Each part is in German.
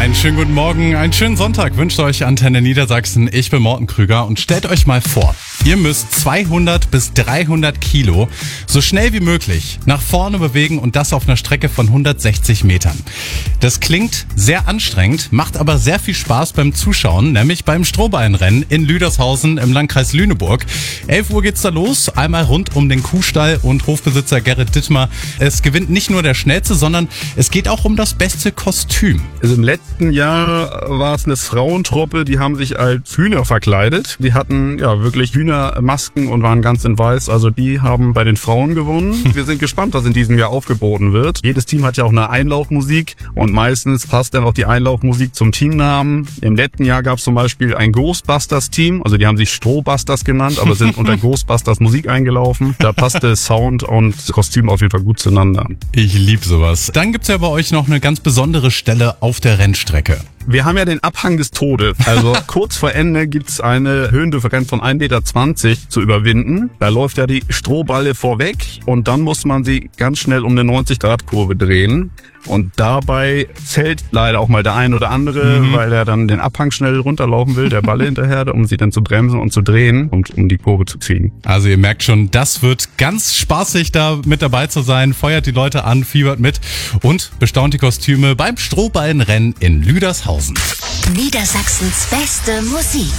Einen schönen guten Morgen, einen schönen Sonntag wünscht euch Antenne Niedersachsen. Ich bin Morten Krüger und stellt euch mal vor, ihr müsst 200 bis 300 Kilo so schnell wie möglich nach vorne bewegen und das auf einer Strecke von 160 Metern. Das klingt sehr anstrengend, macht aber sehr viel Spaß beim Zuschauen, nämlich beim Strohballenrennen in Lüdershausen im Landkreis Lüneburg. 11 Uhr geht's da los, einmal rund um den Kuhstall und Hofbesitzer Gerrit Dittmar. Es gewinnt nicht nur der Schnellste, sondern es geht auch um das beste Kostüm. Also im letzten Jahr war es eine Frauentruppe, die haben sich als Hühner verkleidet. Die hatten ja wirklich Hühnermasken und waren ganz in weiß. Also die haben bei den Frauen gewonnen. Wir sind gespannt, was in diesem Jahr aufgeboten wird. Jedes Team hat ja auch eine Einlaufmusik und meistens passt dann auch die Einlaufmusik zum Teamnamen. Im letzten Jahr gab es zum Beispiel ein Ghostbusters-Team. Also die haben sich Strohbusters genannt, aber sind unter Ghostbusters Musik eingelaufen. Da passte Sound und Kostüm auf jeden Fall gut zueinander. Ich liebe sowas. Dann gibt's ja bei euch noch eine ganz besondere Stelle auf der Rennstrecke. Wir haben ja den Abhang des Todes. Also kurz vor Ende gibt's eine Höhendifferenz von 1,20 Meter zu überwinden. Da läuft ja die Strohballe vorweg und dann muss man sie ganz schnell um eine 90-Grad-Kurve drehen. Und dabei fällt leider auch mal der ein oder andere, weil er dann den Abhang schnell runterlaufen will, der Balle hinterher, um sie dann zu bremsen und zu drehen und um die Kurve zu ziehen. Also ihr merkt schon, das wird ganz spaßig, da mit dabei zu sein. Feuert die Leute an, fiebert mit und bestaunt die Kostüme beim Strohballenrennen in Lüdershausen. Niedersachsens beste Musik.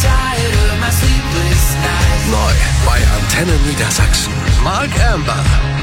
Neu bei Antenne Niedersachsen. Mark Amber.